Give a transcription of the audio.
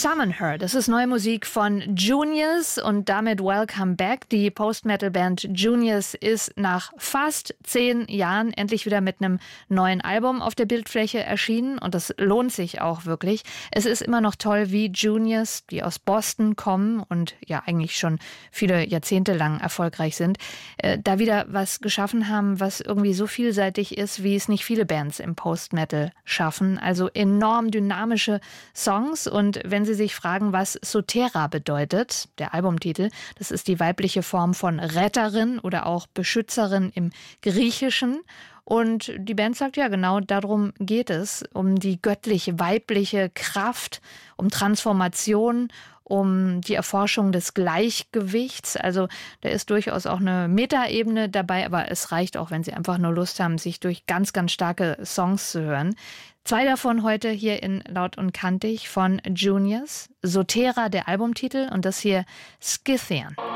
Summon Her, das ist neue Musik von Juniors und damit Welcome Back. Die Post-Metal-Band Juniors ist nach fast 10 Jahren endlich wieder mit einem neuen Album auf der Bildfläche erschienen und das lohnt sich auch wirklich. Es ist immer noch toll, wie Juniors, die aus Boston kommen und ja eigentlich schon viele Jahrzehnte lang erfolgreich sind, da wieder was geschaffen haben, was irgendwie so vielseitig ist, wie es nicht viele Bands im Post-Metal schaffen. Also enorm dynamische Songs und wenn Sie sich fragen, was Sotera bedeutet, der Albumtitel, das ist die weibliche Form von Retterin oder auch Beschützerin im Griechischen. Und die Band sagt, ja genau darum geht es, um die göttlich-weibliche Kraft, um Transformation, um die Erforschung des Gleichgewichts. Also da ist durchaus auch eine Metaebene dabei, aber es reicht auch, wenn Sie einfach nur Lust haben, sich durch ganz, ganz starke Songs zu hören. 2 davon heute hier in Laut und Kantig von Juniors. Sotera, der Albumtitel, und das hier Scythian.